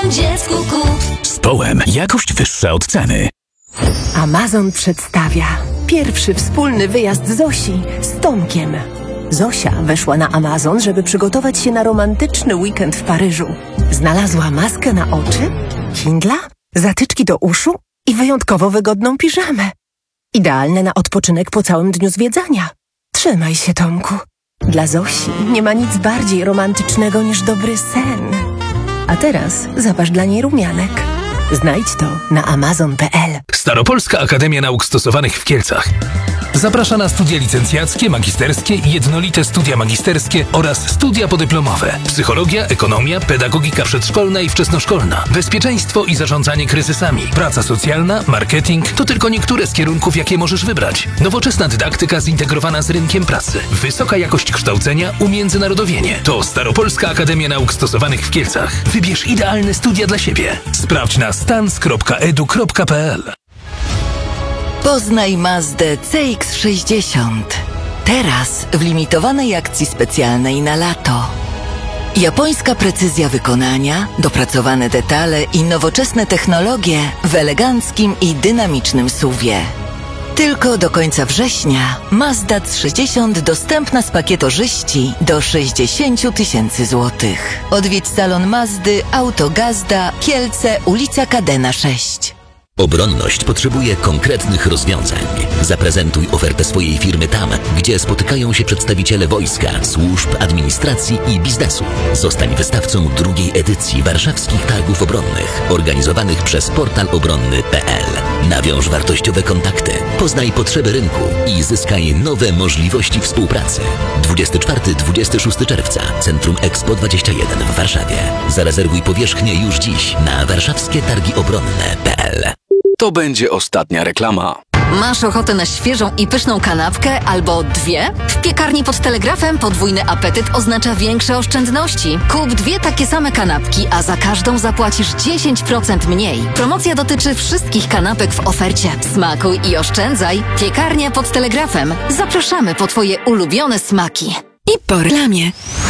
dziecku kup. Z Połem jakość wyższa od ceny. Amazon przedstawia pierwszy wspólny wyjazd Zosi z Tomkiem. Zosia weszła na Amazon, żeby przygotować się na romantyczny weekend w Paryżu. Znalazła maskę na oczy, Kindla, zatyczki do uszu i wyjątkowo wygodną piżamę. Idealne na odpoczynek po całym dniu zwiedzania. Trzymaj się, Tomku. Dla Zosi nie ma nic bardziej romantycznego niż dobry sen. A teraz zapasz dla niej rumianek. Znajdź to na amazon.pl. Staropolska Akademia Nauk Stosowanych w Kielcach zaprasza na studia licencjackie, magisterskie i jednolite studia magisterskie oraz studia podyplomowe. Psychologia, ekonomia, pedagogika przedszkolna i wczesnoszkolna, bezpieczeństwo i zarządzanie kryzysami, praca socjalna, marketing to tylko niektóre z kierunków, jakie możesz wybrać. Nowoczesna dydaktyka zintegrowana z rynkiem pracy, wysoka jakość kształcenia, umiędzynarodowienie. To Staropolska Akademia Nauk Stosowanych w Kielcach. Wybierz idealne studia dla siebie. Sprawdź na stans.edu.pl. Poznaj Mazdę CX-60. Teraz w limitowanej akcji specjalnej na lato. Japońska precyzja wykonania, dopracowane detale i nowoczesne technologie w eleganckim i dynamicznym SUV-ie. Tylko do końca września Mazda C60 dostępna z pakietożyści do 60 000 złotych. Odwiedź salon Mazdy Auto Gazda, Kielce, ulica Kadena 6. Obronność potrzebuje konkretnych rozwiązań. Zaprezentuj ofertę swojej firmy tam, gdzie spotykają się przedstawiciele wojska, służb, administracji i biznesu. Zostań wystawcą drugiej edycji Warszawskich Targów Obronnych, organizowanych przez portal obronny.pl. Nawiąż wartościowe kontakty, poznaj potrzeby rynku i zyskaj nowe możliwości współpracy. 24-26 czerwca, Centrum Expo 21 w Warszawie. Zarezerwuj powierzchnię już dziś na warszawskie-targi-obronne.pl. To będzie ostatnia reklama. Masz ochotę na świeżą i pyszną kanapkę albo dwie? W piekarni pod Telegrafem podwójny apetyt oznacza większe oszczędności. Kup dwie takie same kanapki, a za każdą zapłacisz 10% mniej. Promocja dotyczy wszystkich kanapek w ofercie. Smakuj i oszczędzaj. Piekarnia pod Telegrafem. Zapraszamy po Twoje ulubione smaki. I po reklamie.